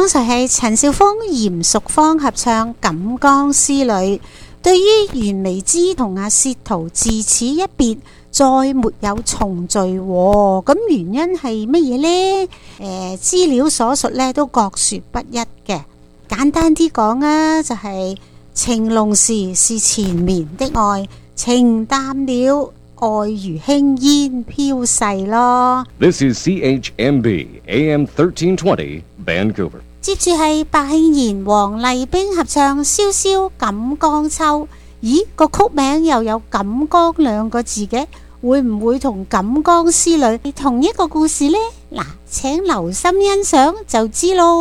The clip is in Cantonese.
剛才係陳少峰、嚴淑芳合唱《錦江詩女》。對於袁彌之同阿薛濤自此一別，再沒有重聚喎，咁原因係乜嘢呢？資料所述呢都各說不一嘅。簡單啲講啊，就係情濃時是纏綿的愛，情淡了愛如輕煙飄逝咯。 This is CHMB AM 1320 Vancouver。 接住係白慶賢、黃麗冰合唱《瀟瀟錦江秋》。咦，個曲名又有錦江兩個字嘅，會唔會同錦江詩女同一個故事呢？嗱，請留心欣賞就知咯。